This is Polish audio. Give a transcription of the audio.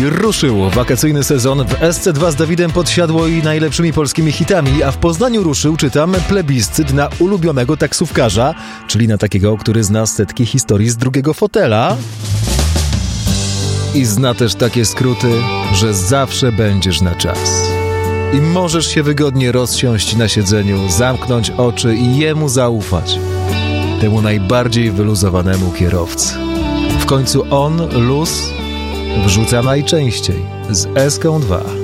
Ruszył wakacyjny sezon w SC2 z Dawidem Podsiadło i najlepszymi polskimi hitami, a w Poznaniu ruszył, czytam, plebiscyt na ulubionego taksówkarza, czyli na takiego, który zna setki historii z drugiego fotela i zna też takie skróty, że zawsze będziesz na czas. I możesz się wygodnie rozsiąść na siedzeniu, zamknąć oczy i jemu zaufać. Temu najbardziej wyluzowanemu kierowcy. W końcu on luz wrzuca najczęściej z SK2.